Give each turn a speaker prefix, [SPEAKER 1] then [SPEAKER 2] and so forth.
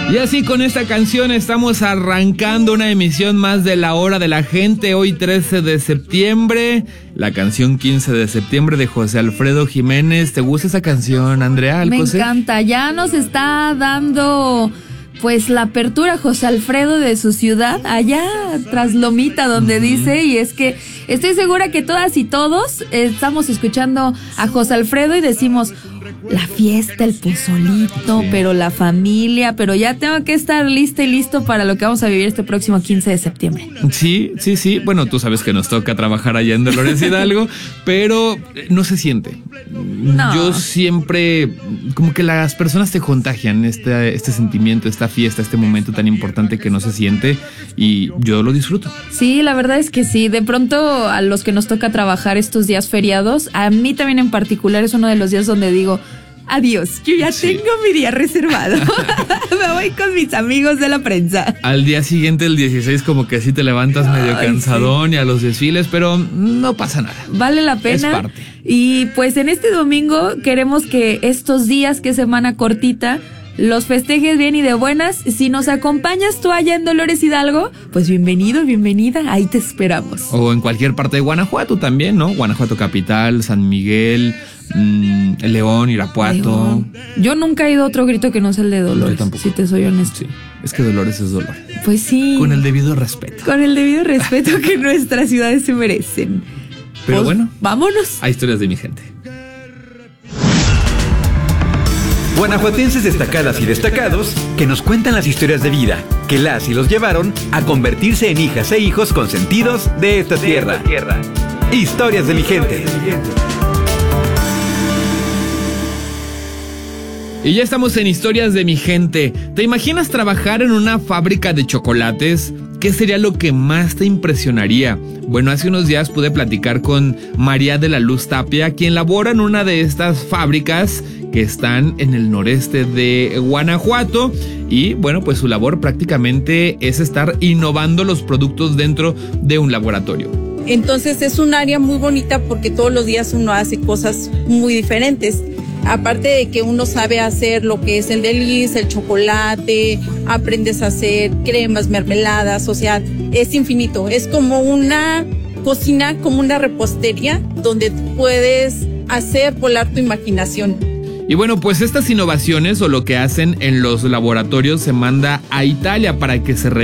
[SPEAKER 1] Y así con esta canción estamos arrancando una emisión más de La Hora de la Gente. Hoy 13 de septiembre, la canción 15 de septiembre de José Alfredo Jiménez. ¿Te gusta esa canción, Andrea Alcocer?
[SPEAKER 2] Me encanta, ya nos está dando pues la apertura José Alfredo de su ciudad, allá tras Lomita, donde dice, y es que estoy segura que todas y todos estamos escuchando a José Alfredo y decimos, la fiesta, el pozolito, sí, pero la familia, pero ya tengo que estar lista y listo para lo que vamos a vivir este próximo 15 de septiembre.
[SPEAKER 1] Sí. Bueno, tú sabes que nos toca trabajar allá en Dolores Hidalgo, pero no se siente. No. Yo siempre, como que las personas te contagian este sentimiento, esta fiesta, este momento tan importante que no se siente, y yo lo disfruto. Sí,
[SPEAKER 2] la verdad es que sí. De pronto, a los que nos toca trabajar estos días feriados, a mí también en particular es uno de los días donde digo, adiós, yo ya tengo mi día reservado. Me voy con mis amigos de la prensa.
[SPEAKER 1] Al día siguiente, el 16, como que sí te levantas medio cansadón, sí, y a los desfiles, pero no pasa nada.
[SPEAKER 2] Vale la pena.
[SPEAKER 1] Es parte.
[SPEAKER 2] Y pues en este domingo queremos que estos días, que es semana cortita, los festejes bien y de buenas. Si nos acompañas tú allá en Dolores Hidalgo, pues bienvenido, bienvenida, ahí te esperamos.
[SPEAKER 1] O en cualquier parte de Guanajuato también, ¿no? Guanajuato capital, San Miguel, León, Irapuato. León.
[SPEAKER 2] Yo nunca he ido a otro grito que no sea el de Dolores.
[SPEAKER 1] Yo tampoco.
[SPEAKER 2] Si te soy honesto.
[SPEAKER 1] Sí, es que Dolores es dolor.
[SPEAKER 2] Pues sí.
[SPEAKER 1] Con el debido respeto.
[SPEAKER 2] Con el debido respeto que nuestras ciudades se merecen.
[SPEAKER 1] Pero pues, bueno,
[SPEAKER 2] vámonos
[SPEAKER 1] a historias de mi gente.
[SPEAKER 3] Guanajuatenses destacadas y destacados que nos cuentan las historias de vida que las y los llevaron a convertirse en hijas e hijos consentidos de esta tierra. Historias de mi gente.
[SPEAKER 1] Y ya estamos en Historias de mi gente. ¿Te imaginas trabajar en una fábrica de chocolates? ¿Qué sería lo que más te impresionaría? Bueno, hace unos días pude platicar con María de la Luz Tapia, quien labora en una de estas fábricas que están en el noreste de Guanajuato. Y bueno, pues su labor prácticamente es estar innovando los productos dentro de un laboratorio.
[SPEAKER 4] Entonces es un área muy bonita porque todos los días uno hace cosas muy diferentes. Aparte de que uno sabe hacer lo que es el delice, el chocolate, aprendes a hacer cremas, mermeladas, o sea, es infinito. Es como una cocina, como una repostería donde puedes hacer volar tu imaginación.
[SPEAKER 1] Y bueno, pues estas innovaciones o lo que hacen en los laboratorios se manda a Italia para que se